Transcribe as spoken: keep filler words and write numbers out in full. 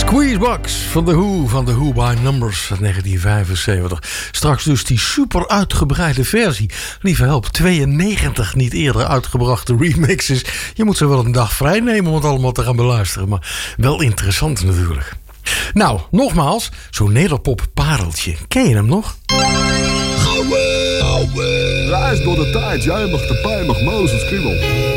Squeezebox van The Who, van The Who by Numbers uit negentien vijfenzeventig. Straks dus die super uitgebreide versie. Lieve help, tweeënnegentig niet eerder uitgebrachte remixes. Je moet zo wel een dag vrij nemen om het allemaal te gaan beluisteren. Maar wel interessant natuurlijk. Nou, nogmaals, zo'n nederpop pareltje. Ken je hem nog? Reis door de tijd, jij mag de pij, mag Mozes kriebel.